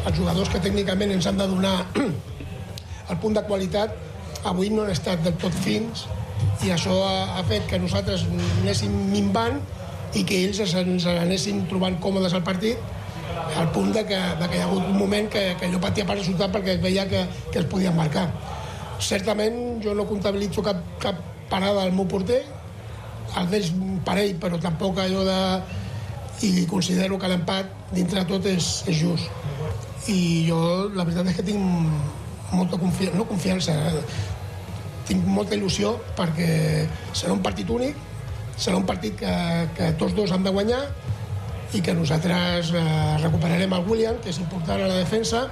els jugadors que tècnicament ens han de donar el punt de qualitat avui no han estat del tot fins, i això ha fet que nosaltres anéssim minvant i que ells ens anessin trobant còmodes al partit, al punt de que hi ha hagut un moment que jo patia per resultat perquè veia que es podien marcar. Certament jo no comptabilitzo cap parada del meu porter, el d'ells parell, però tampoc allò de... i considero que l'empat dintre de tot és just. I jo la veritat és que tinc molta confiança, tinc molta il·lusió perquè serà un partit únic, serà un partit que tots dos han de guanyar i que nosaltres recuperarem el William, que és important a la defensa,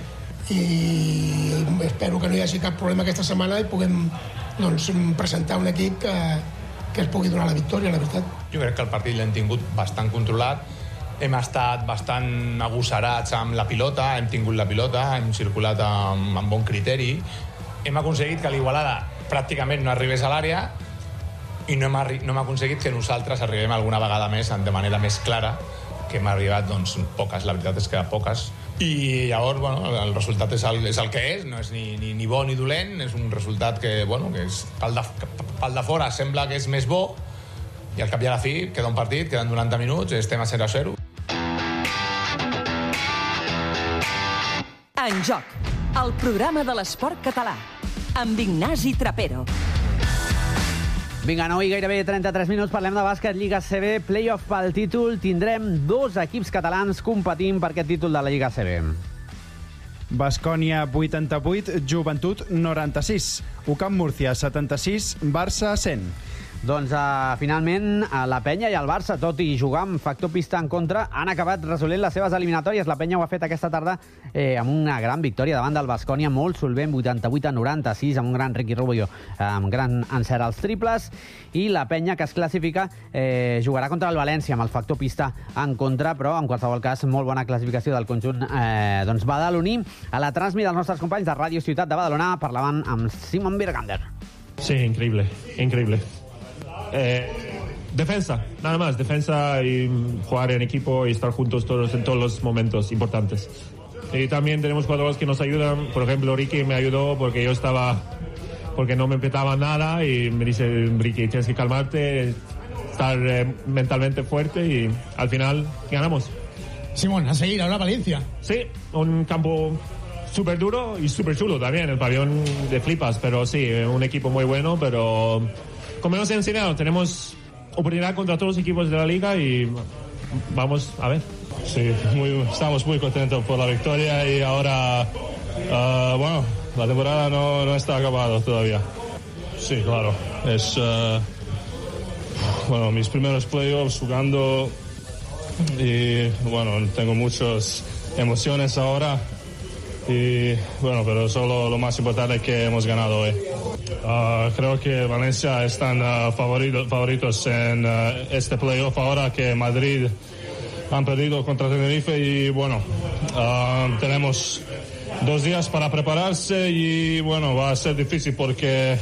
i espero que no hi hagi cap problema aquesta setmana i puguem presentar un equip que es pugui donar la victòria, la veritat. Jo crec que el partit l'hem tingut bastant controlat, hem estat bastant agosarats amb la pilota, hem tingut la pilota, hem circulat amb bon criteri, hem aconseguit que l'Igualada pràcticament no arribés a l'àrea i no hem aconseguit que nosaltres arribem alguna vegada més de manera més clara, que hem arribat poques, la veritat és que poques, i llavors el resultat és el que és, no és ni bo ni dolent, és un resultat que és, pel de fora sembla que és més bo, i al cap i a la fi queda un partit, queden 90 minuts, estem a 0-0. En Joc, el programa de l'esport català, amb Ignasi Trapero. Vinga, 9 i gairebé 33 minuts, parlem de bàsquet, Lliga CB, playoff pel títol. Tindrem 2 equips catalans competint per aquest títol de la Lliga CB. Baskonia 88, Joventut 96, UCAM Múrcia 76, Barça 100. Doncs finalment la Penya i el Barça, tot i jugar amb factor pista en contra, han acabat resolent les seves eliminatòries. La Penya ho ha fet aquesta tarda amb una gran victòria davant del Baskonia, molt solvent, 88-96, amb un gran Ricky Rubio, amb gran encert als triples, i la Penya, que es classifica, jugarà contra el València amb el factor pista en contra, però en qualsevol cas molt bona classificació del conjunt badaloní. A la transmi dels nostres companys de Ràdio Ciutat de Badalona parlaven amb Simon Birgander. Sí, increíble. Defensa, nada más, defensa y jugar en equipo y estar juntos todos en todos los momentos importantes. Y también tenemos jugadores que nos ayudan, por ejemplo Ricky me ayudó porque porque no me empezaba nada y me dice Ricky, tienes que calmarte, estar mentalmente fuerte y al final ganamos. Simón, a seguir ahora Valencia. Sí, un campo súper duro y súper chulo también, el pabellón de flipas, pero sí, un equipo muy bueno, pero como nos han enseñado, tenemos oportunidad contra todos los equipos de la liga y vamos a ver. Sí, estamos muy contentos por la victoria y ahora, la temporada no está acabada todavía. Sí, claro, es mis primeros playoffs jugando y tengo muchas emociones ahora. Pero solo lo más importante es que hemos ganado hoy. Creo que Valencia están favoritos en este playoff ahora que Madrid han perdido contra Tenerife y tenemos 2 días para prepararse y va a ser difícil porque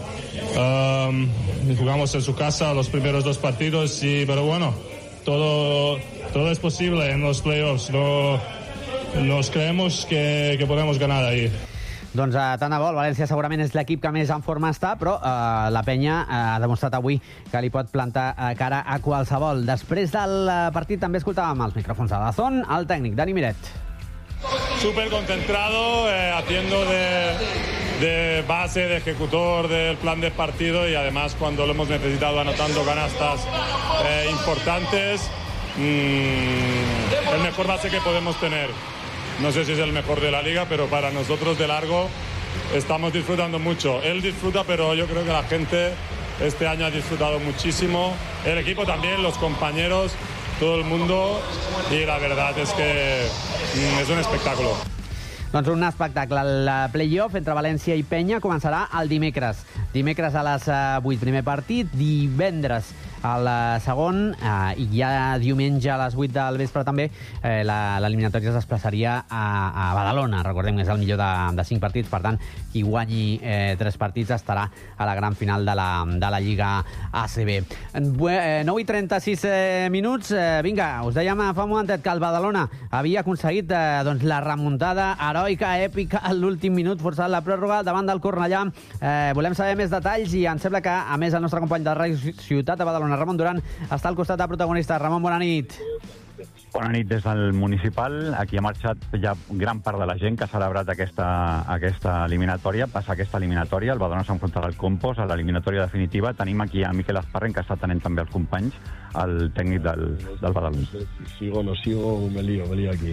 jugamos en su casa los primeros 2 partidos pero todo es posible en los playoffs. Nos creemos que podemos ganar ahí. Doncs tant de bo, el València segurament és l'equip que més en forma està, però la Penya ha demostrat avui que li pot plantar cara a qualsevol. Després del partit també escoltàvem els micròfons de Dazón, el tècnic Dani Miret. Súper concentrado, haciendo de base, de ejecutor del plan de partido y además cuando lo hemos necesitado anotando canastas importantes. El mejor base que podemos tener. No sé si es el mejor de la liga, pero para nosotros de largo estamos disfrutando mucho. Él disfruta, pero yo creo que la gente este año ha disfrutado muchísimo. El equipo también, los compañeros, todo el mundo. Y la verdad es que es un espectáculo. Doncs un espectacle. El playoff entre València i Penya començarà el dimecres. Dimecres a les 8, primer partit. Divendres al segon, i ja diumenge a les 8 del vespre també l'eliminatòria es desplaçaria a Badalona. Recordem que és el millor de 5 partits, per tant, qui guanyi 3 partits estarà a la gran final de la Lliga ACB. 9:36 minuts. Vinga, us dèiem fa un momentet que el Badalona havia aconseguit la remuntada heroica, èpica, a l'últim minut, forçant la pròrroga davant del Cornellà. Volem saber més detalls i em sembla que, a més, el nostre company de Ràdio Ciutat de Badalona, Ramon Duran, està al costat de protagonistes. Ramon, bona nit. Bona nit des del municipal. Aquí ha marxat ja gran part de la gent que ha celebrat aquesta eliminatòria. Passa aquesta eliminatòria, el Badalona s'enfrontarà al Compos, a l'eliminatòria definitiva. Tenim aquí a Miquel Esparren, que està atenent també els companys, el tècnic del Badalona. Sigo, no sigo, me lío aquí.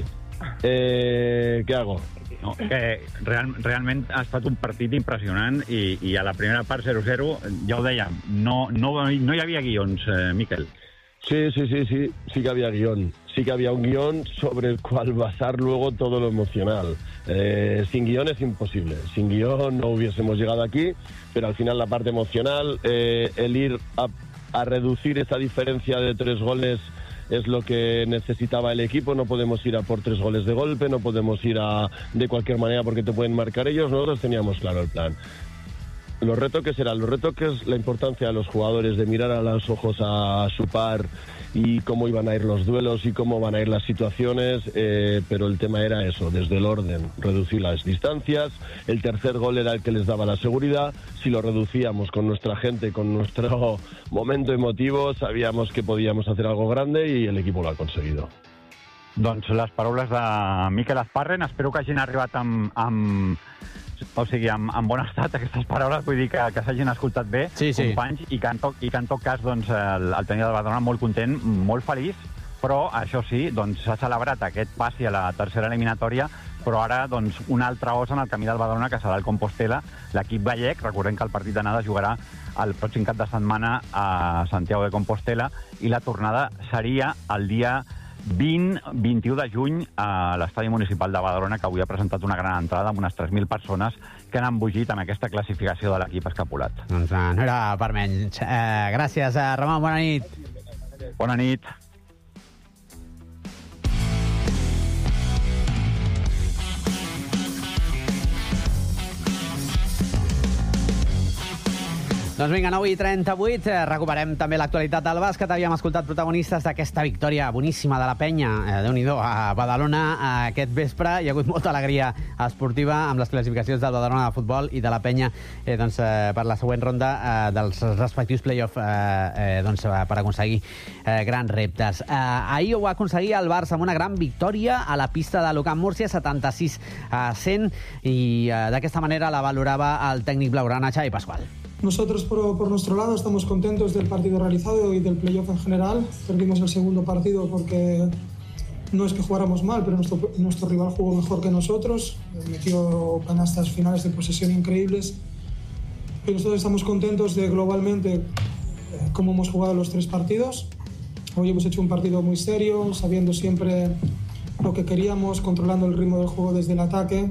¿Qué hago? No, que realment ha estat un partit impressionant i a la primera part 0-0, ja ho dèiem, no hi havia guions, Miquel. Sí que había guión. Sí que había un guión sobre el cual basar luego todo lo emocional. Sin guión es imposible. Sin guión no hubiésemos llegado aquí, pero al final la parte emocional, el ir a reducir esa diferencia de 3 goles es lo que necesitaba el equipo. No podemos ir a por 3 goles de golpe, no podemos ir de cualquier manera porque te pueden marcar ellos. Nosotros teníamos claro el plan. Los retos que serán, que es la importancia de los jugadores, de mirar a los ojos a su par y cómo iban a ir los duelos y cómo van a ir las situaciones, pero el tema era eso, desde el orden, reducir las distancias. El tercer gol era el que les daba la seguridad. Si lo reducíamos con nuestra gente, con nuestro momento emotivo, sabíamos que podíamos hacer algo grande y el equipo lo ha conseguido. Doncs les paraules de Miquel Esparren, espero que hagin arribat amb bon estat aquestes paraules, vull dir que s'hagin escoltat bé, companys, i que en tot cas el tècnic del Badalona molt content, molt feliç, però això sí, s'ha celebrat aquest passi a la tercera eliminatòria, però ara un altre os en el camí del Badalona, que serà el Compostela, l'equip gallec. Recordem que el partit d'anada jugarà el pròxim cap de setmana a Santiago de Compostela i la tornada seria el dia 20-21 de juny a l'estadi municipal de Badalona, que avui ha presentat una gran entrada amb unes 3.000 persones que han embogit amb aquesta classificació de l'equip escapulat. Doncs no era per menys. Gràcies, Ramon, bona nit. Bona nit. Doncs vinga, 9:38, recuperem també l'actualitat del bàsquet. Havíem escoltat protagonistes d'aquesta victòria boníssima de la penya, Déu-n'hi-do, a Badalona aquest vespre. Hi ha hagut molta alegria esportiva amb les classificacions del Badalona de futbol i de la penya per la següent ronda dels respectius play-off per aconseguir grans reptes. Ahir ho va aconseguir el Barça amb una gran victòria a la pista de l'Ucamp Múrcia, 76-100, i d'aquesta manera la valorava el tècnic blaugrana, Xavi Pascual. Nosotros, por nuestro lado, estamos contentos del partido realizado y del playoff en general. Perdimos el segundo partido porque no es que jugáramos mal, pero nuestro rival jugó mejor que nosotros. Metió canastas finales de posesión increíbles. Y nosotros estamos contentos de globalmente cómo hemos jugado los 3 partidos. Hoy hemos hecho un partido muy serio, sabiendo siempre lo que queríamos, controlando el ritmo del juego desde el ataque.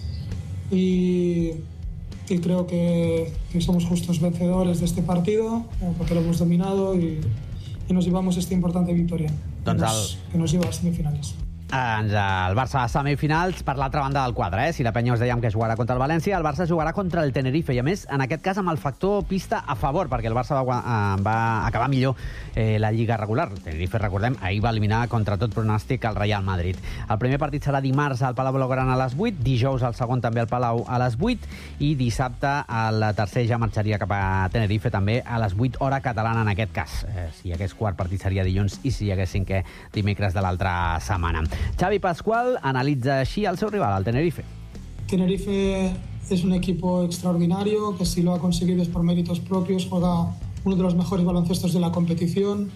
Y creo que somos justos vencedores de este partido, porque lo hemos dominado y nos llevamos esta importante victoria que nos lleva a semifinales. El Barça a semifinals. Per l'altra banda del quadre, si la penya us dèiem que jugarà contra el València, el Barça jugarà contra el Tenerife, i a més, en aquest cas amb el factor pista a favor, perquè el Barça va acabar millor la Lliga regular. El Tenerife, recordem, ahir va eliminar contra tot pronòstic el Real Madrid. El primer partit serà dimarts al Palau Blaugrana a les 8, dijous el segon també al Palau a les 8, i dissabte el tercer ja marxaria cap a Tenerife també a les 8, hora catalana en aquest cas. Si hi hagués quart partit seria dilluns, i si hi hagués cinquè, dimecres de l'altra setmana. Xavi Pascual analitza així el seu rival, el Tenerife. Tenerife es un equipo extraordinario que, si lo ha conseguido, es por méritos propios. Juega uno de los mejores baloncestos de la competición.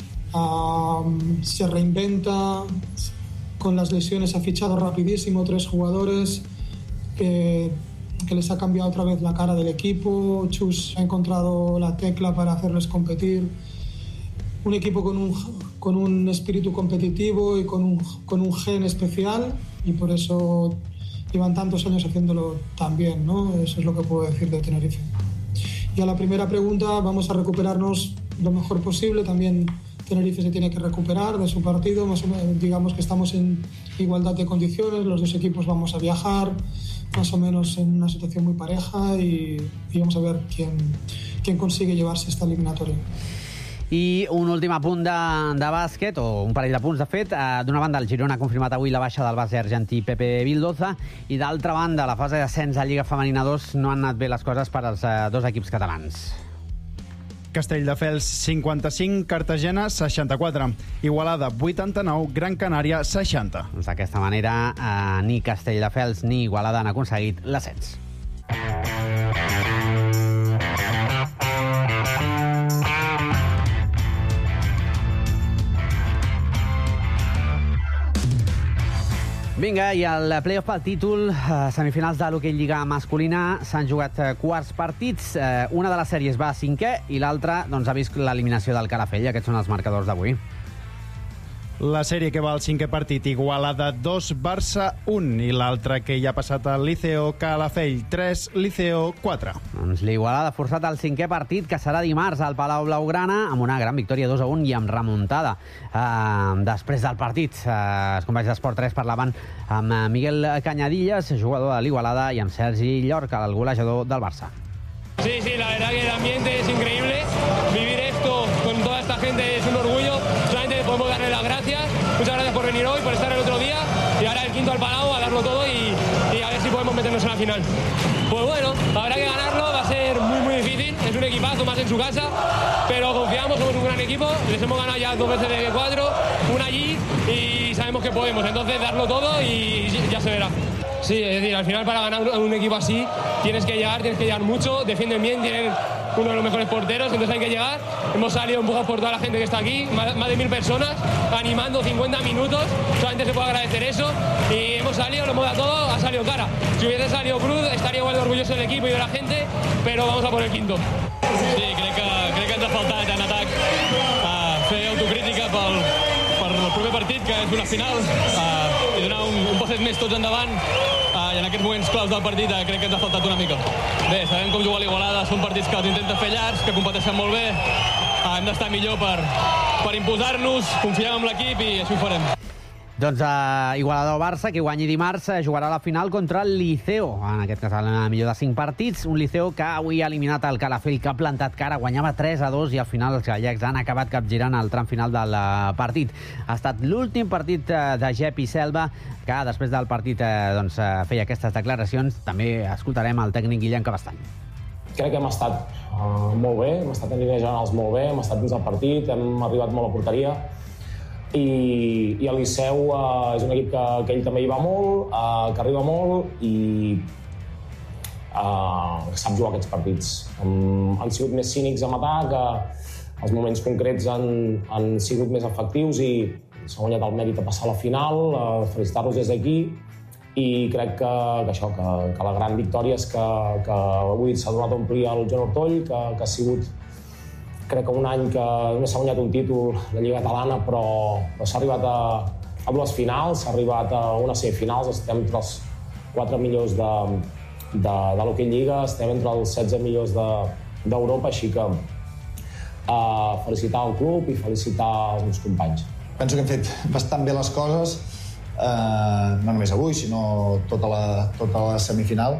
Se reinventa. Con las lesiones ha fichado rapidísimo 3 jugadores que les ha cambiado otra vez la cara del equipo. Chus ha encontrado la tecla para hacerles competir. Un equipo con un espíritu competitivo y con un gen especial, y por eso llevan tantos años haciéndolo tan bien, ¿no? Eso es lo que puedo decir de Tenerife. Y a la primera pregunta, vamos a recuperarnos lo mejor posible. También Tenerife se tiene que recuperar de su partido. Más o menos, digamos que estamos en igualdad de condiciones, los dos equipos vamos a viajar más o menos en una situación muy pareja y vamos a ver quién consigue llevarse esta eliminatoria. I un últim apunt de bàsquet, o un parell de punts, de fet. D'una banda, el Girona ha confirmat avui la baixa del base argentí Pepe Vildoza, i d'altra banda, la fase d'ascens a Lliga Femenina 2 no han anat bé les coses per als dos equips catalans. Castelldefels 55, Cartagena 64, Igualada 89, Gran Canària 60. Doncs d'aquesta manera, ni Castelldefels ni Igualada han aconseguit l'ascens. Vinga, i el play-off pel títol, semifinals de l'hoquei Lliga masculina, s'han jugat quarts partits. Una de les sèries va a 5è i l'altra ha vist l'eliminació del Calafell. Aquests són els marcadors d'avui. La sèrie que va al 5è partit, Igualada 2, Barça 1, i l'altra que ja ha passat al Liceo, Calafell 3, Liceo 4. Doncs l'Igualada ha forçat el 5è partit, que serà dimarts al Palau Blaugrana, amb una gran victòria 2-1 i amb remuntada. Després del partit, els companys d'Esport 3 parlaven amb Miguel Cañadillas, jugador de l'Igualada, i amb Sergi Llorca, el golejador del Barça. Sí, la verdad que el ambiente es increíble. Vivir esto con toda esta gente es un orgullo. Solamente podemos darle las gracias. Muchas gracias por venir hoy, por estar el otro día. Y ahora el quinto al Palau, a darlo todo y a ver si podemos meternos en la final. Pues bueno, habrá que ganarlo. Va a ser muy difícil. Es un equipazo más en su casa. Pero confiamos, somos un gran equipo. Les hemos ganado ya 2 veces de 4, una allí, y sabemos que podemos. Entonces darlo todo y ya se verá. Sí, es decir, al final para ganar un equipo así tienes que llegar mucho, defienden bien, tienen uno de los mejores porteros, entonces hay que llegar. Hemos salido empujados por toda la gente que está aquí, más de 1000 personas, animando 50 minutos, solamente se puede agradecer eso, y hemos salido, lo hemos dado todo, ha salido cara. Si hubiese salido cruz, estaría igual de orgulloso del equipo y de la gente, però vamos a por el quinto. Sí, crec que ens ha faltat en atac fer autocrítica per el proper partit, que és una final, i donar un passet més tots endavant, i en aquests moments claus del partit crec que ens ha faltat una mica. Bé, sabem com jugar a l'Igualada, són partits que els intenten fer llargs, que competeixen molt bé, hem d'estar millor per imposar-nos, confiem en l'equip i així ho farem. Doncs Igualada o Barça, que guanyi dimarts, jugarà la final contra el Liceo. En aquest cas, el millor de 5 partits. Un Liceo que avui ha eliminat el Calafell, que ha plantat cara, guanyava 3-2, i al final els gallecs han acabat capgirant el tram final del partit. Ha estat l'últim partit de Jep i Selva, que després del partit feia aquestes declaracions. També escoltarem el tècnic Guillem Cabestany. Crec que hem estat molt bé, hem estat en línies generals molt bé, hem estat dins el partit, hem arribat molt a porteria, i el Liceu és un equip que ell també hi va molt, que arriba molt i sap jugar aquests partits. Han sigut més cínics en atac, els moments concrets han sigut més efectius i s'ha guanyat el mèrit a passar a la final, felicitar-los des d'aquí, i crec que la gran victòria és que avui s'ha donat a omplir el Joan Ortoll, que ha sigut, crec que un any que només s'ha guanyat un títol de Lliga Catalana, però s'ha arribat a 2 finals, s'ha arribat a una semifinals, estem entre els 4 millors de l'hoquei Lliga, estem entre els 16 millors d'Europa, així que felicitar el club i felicitar els meus companys. Penso que hem fet bastant bé les coses, no només avui, sinó tota la semifinal,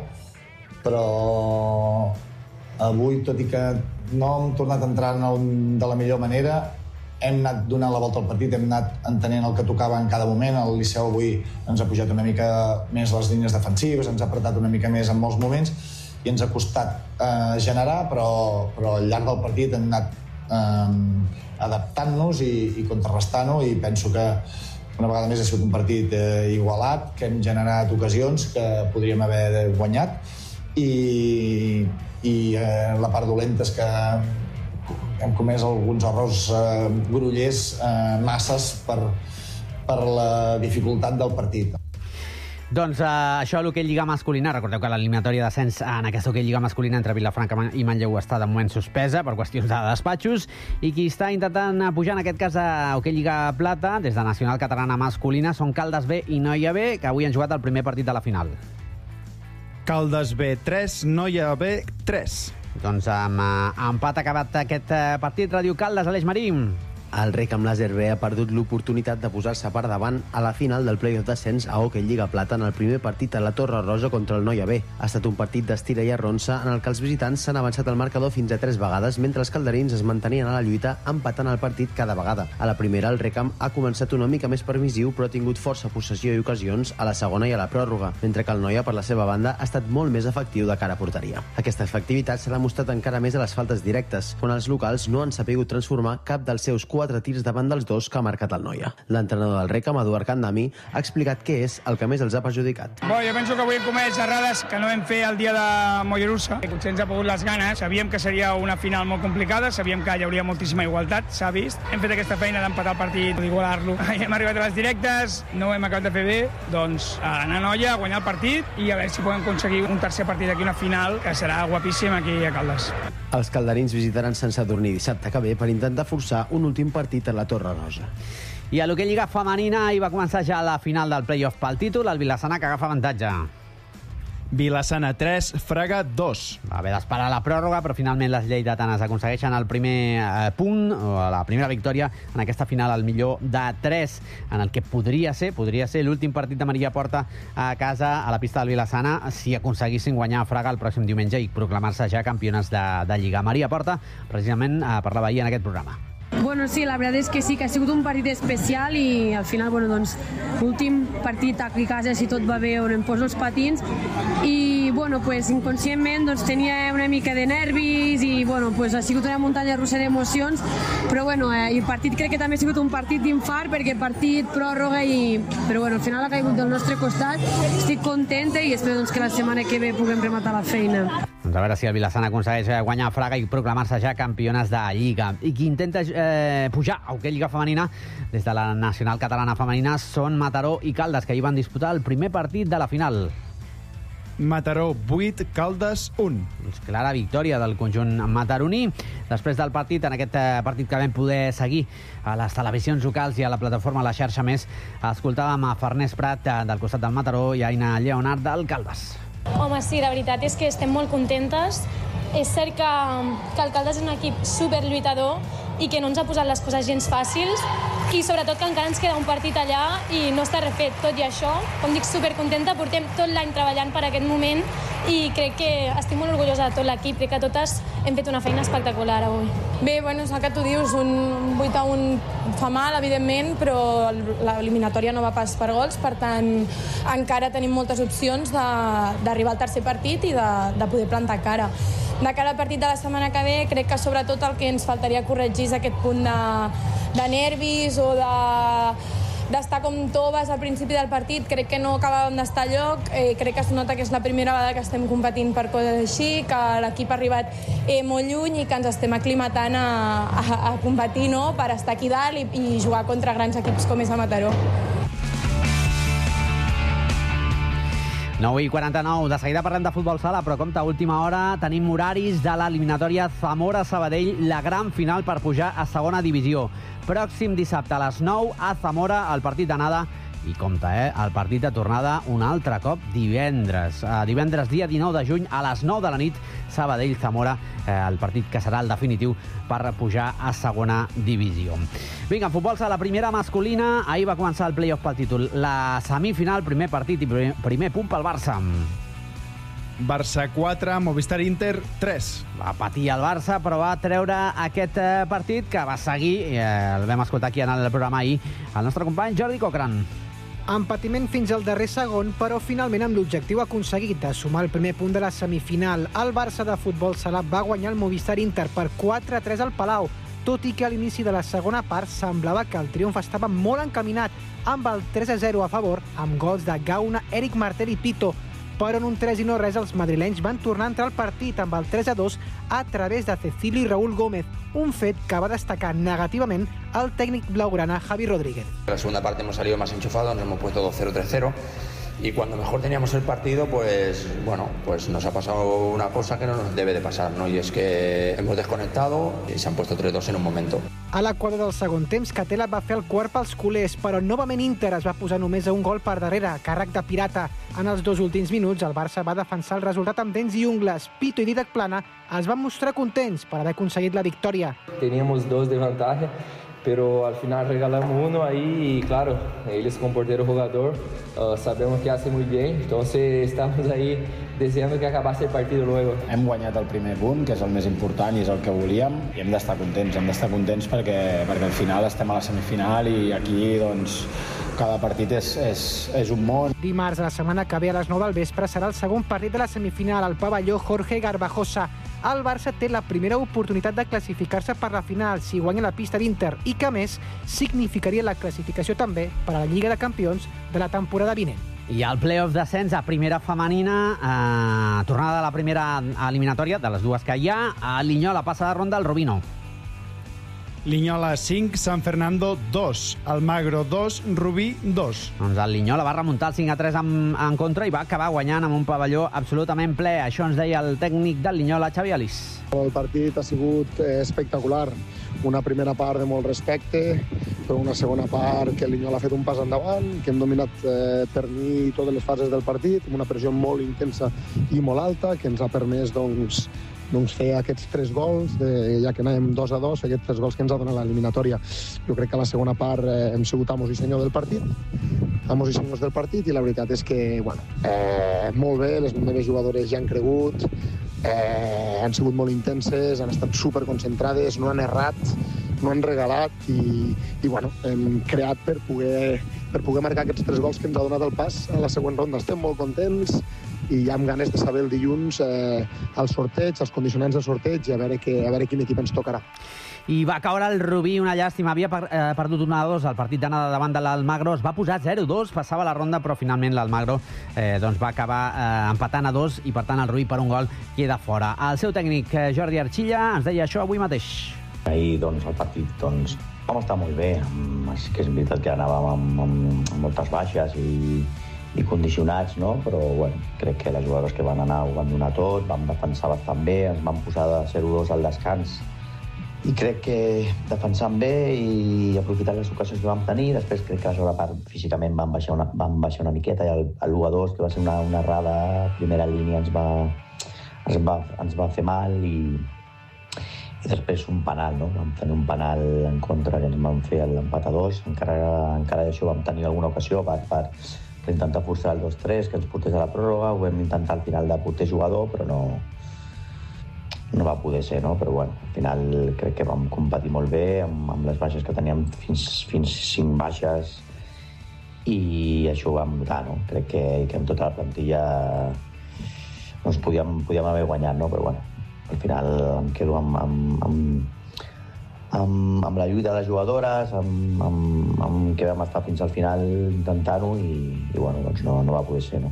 però avui, tot i que no hem tornat a entrar de la millor manera, hem anat donant la volta al partit, hem anat entenent el que tocava en cada moment. El Liceu avui ens ha pujat una mica més les línies defensives, ens ha apretat una mica més en molts moments i ens ha costat generar, però al llarg del partit hem anat adaptant-nos i contrarrestant-ho, i penso que una vegada més ha sigut un partit igualat, que hem generat ocasions que podríem haver guanyat, i la part dolenta és que hem comès alguns errors grollers masses per la dificultat del partit. Doncs això a l'hoquei Lliga masculina. Recordeu que l'eliminatòria d'ascens en aquesta hoquei Lliga masculina entre Vilafranca i Manlleu està de moment suspesa per qüestions de despatxos, i qui està intentant pujar en aquest cas a hoquei Lliga Plata des de Nacional Catalana masculina són Caldes B i Noia B, que avui han jugat el primer partit de la final. Caldes B 3, Noia B 3. Doncs amb empat acabat aquest partit. Ràdio Caldes, Aleix Marín. El Rec amb l'Àser B ha perdut l'oportunitat de posar-se per davant a la final del play-off d'ascens a Hockey Lliga Plata en el primer partit a la Torre Roja contra el Noia B. Ha estat un partit d'estira i arronsa en el que els visitants s'han avançat el marcador fins a 3 vegades, mentre els calderins es mantenien a la lluita empatant el partit cada vegada. A la primera, el Rec ha començat una mica més permissiu, però ha tingut força possessió i ocasions a la segona i a la pròrroga, mentre que el Noia, per la seva banda, ha estat molt més efectiu de cara a porteria. Aquesta efectivitat s'ha demostrat encara més a les faltes directes, on els locals no han sapigut transformar cap dels seus 4 tirs davant dels 2 que ha marcat el Noia. L'entrenador del Rec, Eduard Candami, ha explicat què és el que més els ha perjudicat. Jo penso que avui hem comès errades que no vam fer el dia de Mollerussa. Potser ens ha pogut les ganes. Sabíem que seria una final molt complicada, sabíem que hi hauria moltíssima igualtat, s'ha vist. Hem fet aquesta feina d'empatar el partit, d'igualar-lo. Hem arribat a les directes, no ho hem acabat de fer bé, doncs anar a Noia, a guanyar el partit i a veure si podem aconseguir un tercer partit aquí, una final, que serà guapíssim aquí a Caldes. Els calderins visitaran Sant Sadurní dissabte que ve per intentar forçar un últim partit a la Torre Roja. I a l'Hockey Lliga Femenina hi va començar ja la final del play-off pel títol, el Vilassana que agafa avantatge. Vilassana 3, Fraga 2. Va haver d'esperar la pròrroga, però finalment les lleidatanes aconsegueixen el primer punt, o la primera victòria en aquesta final, al millor de 3, en el que podria ser l'últim partit de Maria Porta a casa, a la pista del Vilassana, si aconseguissin guanyar a Fraga el pròxim diumenge i proclamar-se ja campiones de Lliga. Maria Porta, precisament, parlava ahir en aquest programa. Bueno, sí, la veritat és que sí, que ha sigut un partit especial i al final, bueno, doncs, l'últim partit a casa, si tot va bé, on em poso els patins i, bueno, pues, inconscientment doncs, tenia una mica de nervis i, bueno, pues, ha sigut una muntanya russa d'emocions, però, bueno, el partit crec que també ha sigut un partit d'infart perquè partit, pròrroga però, bueno, al final ha caigut del nostre costat, estic contenta i espero doncs, que la setmana que ve puguem rematar la feina. Doncs a veure si el Vilassana aconsegueix guanyar a Fraga i proclamar-se ja campiones de Lliga. I qui intenta pujar a Hockey Lliga Femenina des de la Nacional Catalana Femenina són Mataró i Caldes, que hi van disputar el primer partit de la final. Mataró 8, Caldes 1. Doncs clara victòria del conjunt mataroní. Després del partit, en aquest partit que vam poder seguir a les televisions locals i a la plataforma La Xarxa Més, escoltàvem a Farners Prat del costat del Mataró i a Aina Lleonard del Caldes. Home, sí, la veritat és que estem molt contentes. És cert que el Caldes és un equip superlluitador i que no ens ha posat les coses gens fàcils i sobretot que encara ens queda un partit allà i no està refet. Tot i això, com dic, supercontenta, portem tot l'any treballant per aquest moment i crec que estic molt orgullosa de tot l'equip, crec que totes hem fet una feina espectacular avui. Bé, bueno, és el que tu dius, un 8-1 fa mal, evidentment, però l'eliminatòria no va pas per gols, per tant, encara tenim moltes opcions d'arribar al tercer partit i de poder plantar cara. De cara al partit de la setmana que ve, crec que sobretot el que ens faltaria corregir és aquest punt de nervis o d'estar com toves al principi del partit. Crec que no acabàvem d'estar a lloc, crec que es nota que és la primera vegada que estem competint per coses així, que l'equip ha arribat molt lluny i que ens estem aclimatant a competir, no?, per estar aquí dalt i jugar contra grans equips com és a Mataró. 9:49, de seguida parlem de futbol sala, però compte, a última hora tenim horaris de l'eliminatòria Zamora-Sabadell, la gran final per pujar a segona divisió. Pròxim dissabte a les 9 a Zamora, el partit d'anada, i compte, el partit de tornada un altre cop divendres. Divendres, dia 19 de juny, a les 9 de la nit, Sabadell-Zamora, el partit que serà el definitiu per pujar a segona divisió. Vinga, en futbol sala, la primera masculina, ahir va començar el play-off pel títol. La semifinal, primer partit i primer punt pel Barça. Barça 4, Movistar Inter 3. Va patir el Barça, però va treure aquest partit que va seguir, el vam escoltar aquí en el programa ahir, el nostre company Jordi Cochran. Amb patiment fins al darrer segon, però finalment amb l'objectiu aconseguit de sumar el primer punt de la semifinal, el Barça de futbol sala va guanyar el Movistar Inter per 4-3 al Palau, tot i que a l'inici de la segona part semblava que el triomf estava molt encaminat, amb el 3-0 a favor, amb gols de Gauna, Eric Martel i Pito, però en un 3-0 els madrilenys van tornar a entrar al partit amb el 3-2 a través de Cecilio i Raúl Gómez, un fet que va destacar negativament el tècnic blaugrana Javi Rodríguez. En la segunda parte hemos salido más enchufados, nos hemos puesto 2-0, 3-0 y cuando mejor teníamos el partido, pues nos ha pasado una cosa que no nos debe de pasar, ¿no? Y es que hemos desconectado y se han puesto 3-2 en un momento. A la quadra del segon temps, Catela va fer el quart pels culers, però novament Inter es va posar només a un gol per darrere, càrrec de Pirata. En els 2 últims minuts, el Barça va defensar el resultat amb dents i ungles. Pito i Didac Plana es van mostrar contents per haver aconseguit la victòria. Teníamos 2 de vantagem, pero al final regalamos uno ahí y claro, ellos con portero jugador sabemos que hace muy bien, entonces estamos ahí deseando que acabase el partido luego. Hem guanyat el primer punt, que és el més important i és el que volíem, i hem d'estar contents perquè al final estem a la semifinal i aquí doncs cada partit és un món. Dimarts de la setmana que ve a les 9 del vespre serà el segon partit de la semifinal al pavelló Jorge Garbajosa. El Barça té la primera oportunitat de classificar-se per la final si guanya la pista d'Inter i que, a més, significaria la classificació també per a la Lliga de Campions de la temporada vinent. I el play-off d'ascens a primera femenina, tornada de la primera eliminatòria, de les dues que hi ha, a Linyola passa de ronda al Rubino. Linyola 5, San Fernando 2, Almagro 2, Rubí 2. Doncs el Linyola va remuntar el 5-3 en contra i va acabar guanyant amb un pavelló absolutament ple. Això ens deia el tècnic del Linyola, Xavi Alís. El partit ha sigut espectacular. Una primera part de molt respecte, però una segona part que el Linyola ha fet un pas endavant, que hem dominat per mi totes les fases del partit, amb una pressió molt intensa i molt alta, que ens ha permès fer aquests 3 gols, ja que anàvem 2-2, aquests 3 gols que ens ha donat l'eliminatòria. Jo crec que a la segona part hem sigut amos i senyors del partit, i la veritat és que, molt bé, les meves jugadores ja han cregut, han sigut molt intenses, han estat superconcentrades, no han errat, no han regalat i hem creat per poder marcar aquests 3 gols que ens ha donat el pas a la següent ronda. Estem molt contents i ja amb ganes de saber el dilluns el sorteig, els condicionants de sorteig i a veure quin equip ens tocarà. I va caure el Rubí, una llàstima. Havia perdut 1-2 al partit d'anada davant de l'Almagro. Es va posar 0-2, passava la ronda, però finalment l'Almagro va acabar empatant a 2 i, per tant, el Rubí per un gol queda fora. El seu tècnic, Jordi Archilla, ens deia això avui mateix. Ahir, el partit, vam estar molt bé. Sí que és veritat que anàvem amb moltes baixes i condicionats, no? Però crec que les jugadores que van anar ho van donar tot, vam defensar bastant bé, ens vam posar de 0-2 al descans i crec que defensant bé i aprofitant les ocasions que vam tenir. Després crec que a la segona part físicament vam baixar una miqueta i el 1-2, que va ser una errada a primera línia, ens va fer mal i després un penal, no? Vam tenir un penal en contra que ens van fer l'empat a 2. Encara d'això vam tenir alguna ocasió per intentar forçar el 2-3, que ens portés a la pròrroga. Ho vam intentar al final de porter jugador, però no va poder ser, no? Però al final crec que vam competir molt bé amb les baixes que teníem, fins 5 baixes, i això ho vam notar, no? Crec que amb tota la plantilla podíem haver guanyat, no? Però al final em quedo amb la lluita de les jugadores, amb que vam estar fins al final intentant-ho i no va poder ser, no?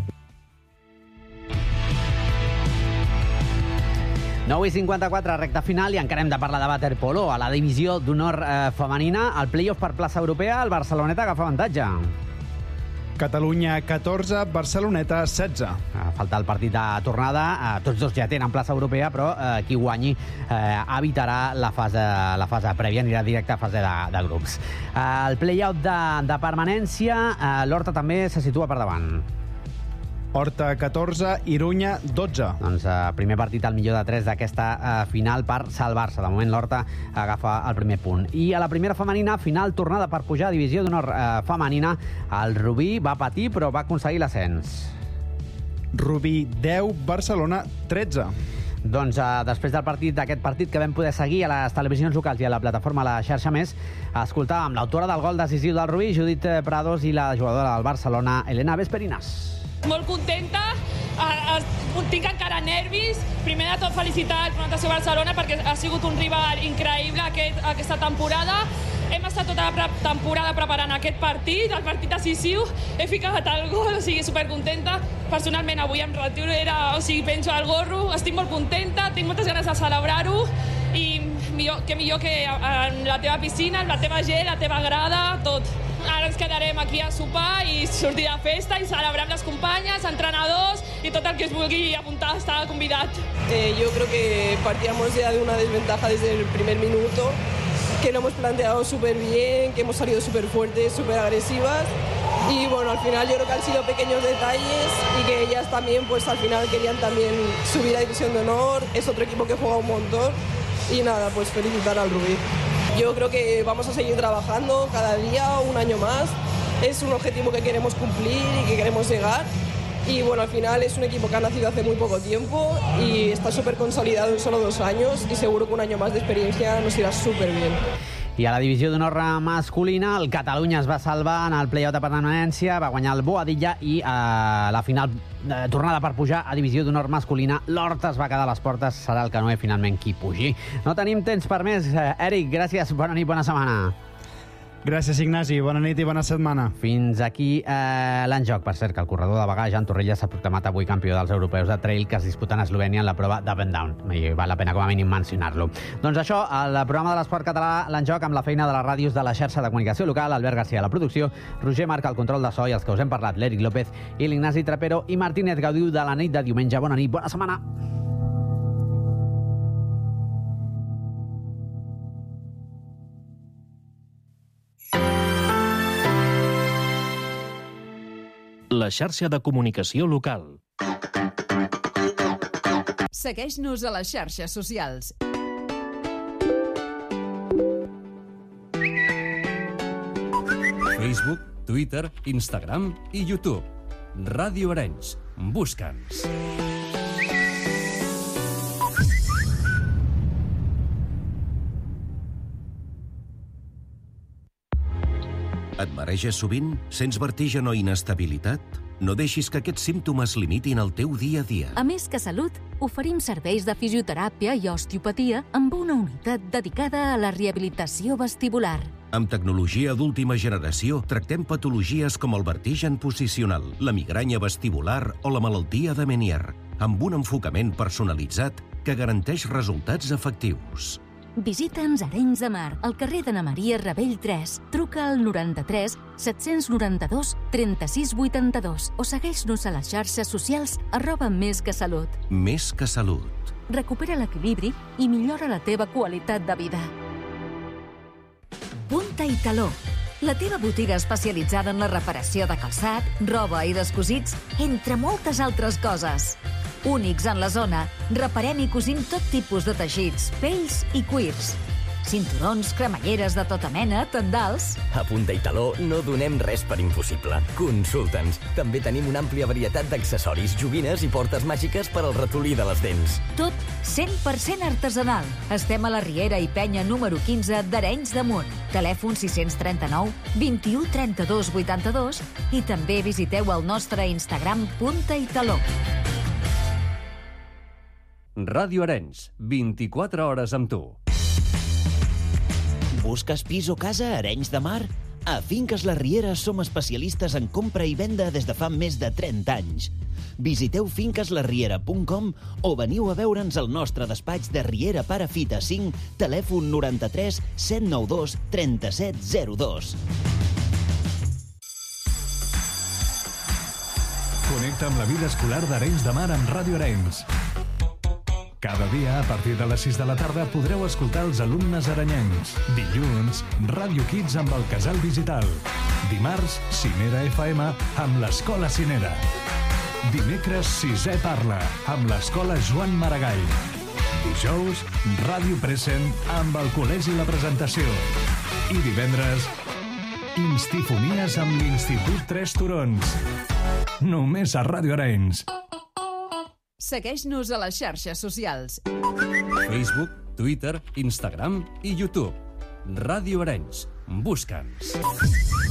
9:54, recta final, i encara hem de parlar de waterpolo. A la divisió d'honor femenina, el play-off per plaça europea, el Barceloneta agafa avantatge. Catalunya 14, Barceloneta 16. Falta el partit de tornada. Tots dos ja tenen plaça europea, però qui guanyi evitarà la fase prèvia, anirà directe a fase de grups. El play-out de permanència, l'Horta també se situa per davant. Horta 14, Irunya 12. Doncs primer partit al millor de 3 d'aquesta final per salvar-se. De moment l'Horta agafa el primer punt. I a la primera femenina, final tornada per pujar a divisió d'honor femenina. El Rubí va patir, però va aconseguir l'ascens. Rubí 10, Barcelona 13. Doncs després d'aquest partit que vam poder seguir a les televisions locals i a la plataforma La Xarxa Més, escoltàvem l'autora del gol decisiu del Rubí, Judit Prados, i la jugadora del Barcelona, Elena Vesperinas. Molt contenta, tinc encara nervis. Primer de tot felicitar el Fundació Barcelona perquè ha sigut un rival increïble aquesta temporada. Hem estat tota la temporada preparant aquest partit, el partit decisiu. He ficat el gol, supercontenta. Personalment avui em retiro, penjo al gorro, estic molt contenta, tinc moltes ganes de celebrar-ho i millor que en la teva piscina, en la teva gent, la teva grada, tot. Ara ens quedarem aquí a sopar i sortir de festa i celebrar amb les companyes, entrenadors y tot el que es vulgui apuntar està convidat. Yo creo que partíamos ya de una desventaja desde el primer minuto, que lo hemos planteado súper bien, que hemos salido súper fuertes, súper agresivas. Y bueno, al final yo creo que han sido pequeños detalles y que ellas también, pues al final querían también subir a División de Honor. Es otro equipo que juega un montón. Y nada, pues felicitar al Rubí. Yo creo que vamos a seguir trabajando cada día, un año más. Es un objetivo que queremos cumplir y que queremos llegar. Y bueno, al final es un equipo que ha nacido hace muy poco tiempo y está súper consolidado en solo 2 años y seguro que un año más de experiencia nos irá súper bien. I a la divisió d'honor masculina, el Catalunya es va salvar en el play-off de permanència, va guanyar el Boadilla i a la final tornada per pujar a divisió d'honor masculina, l'Horta es va quedar a les portes, serà el Canoe finalment qui pugi. No tenim temps per més. Eric, gràcies, bona nit, bona setmana. Gràcies, Ignasi. Bona nit i bona setmana. Fins aquí l'enjoc. Per cert, que el corredor de Bagà, Jan Torrella, s'ha proclamat avui campió dels europeus de trail que es disputen a Eslovènia en la prova d'Up and Down. I val la pena com a mínim mencionar-lo. Doncs això, el programa de l'esport català, l'enjoc, amb la feina de les ràdios de la xarxa de comunicació local, Albert Garcia a la producció, Roger Marc al control de so i els que us hem parlat, l'Eric López i l'Ignasi Trapero i Martínez Gaudiu de la nit de diumenge. Bona nit, bona setmana. La xarxa de comunicació local. Segueix-nos a les xarxes socials. Facebook, Twitter, Instagram i YouTube. Ràdio Arenys. Busca'ns. Et mareges sovint? Sents vertigen o inestabilitat? No deixis que aquests símptomes limitin el teu dia a dia. A Més que Salut, oferim serveis de fisioteràpia i osteopatia amb una unitat dedicada a la rehabilitació vestibular. Amb tecnologia d'última generació, tractem patologies com el vertigen posicional, la migranya vestibular o la malaltia de Meniere, amb un enfocament personalitzat que garanteix resultats efectius. Visita'ns a Arenys de Mar, al carrer d'Anna Maria Ravell 3. Truca al 93 792 36 82 o segueix-nos a les xarxes socials @mesquesalut. Més que Salut. Recupera l'equilibri i millora la teva qualitat de vida. Punta i Taló, la teva botiga especialitzada en la reparació de calçat, roba i descosits, entre moltes altres coses. Únics en la zona, reparem i cosim tot tipus de teixits, pells i cuirs. Cinturons, cremalleres de tota mena, tendals... A Punta i Taló no donem res per impossible. Consulta'ns. També tenim una àmplia varietat d'accessoris, joguines i portes màgiques per al ratolí de les dents. Tot 100% artesanal. Estem a la Riera i Penya número 15 d'Arenys de Munt. Telèfon 639 21 32 82 i també visiteu el nostre Instagram Punta i Taló. Ràdio Arenys, 24 hores amb tu. Busques pis o casa a Arenys de Mar? A Finques La Riera som especialistes en compra i venda des de fa més de 30 anys. Visiteu finqueslarriera.com o veniu a veure'ns al nostre despatx de Riera Parafita 5, telèfon 93 792 3702. Connecta amb la vida escolar d'Arenys de Mar amb Ràdio Arenys. Cada dia, a partir de les 6 de la tarda, podreu escoltar els alumnes arenyencs. Dilluns, Ràdio Kids amb el Casal Digital. Dimarts, Cinera FM amb l'Escola Cinera. Dimecres, Sisè Parla amb l'Escola Joan Maragall. Dijous, Ràdio Present amb el Col·legi La Presentació. I divendres, Instifonies amb l'Institut Tres Turons. Només a Ràdio Arenys. Segueix-nos a les xarxes socials. Facebook, Twitter, Instagram i YouTube. Ràdio Arenys. Busca'ns.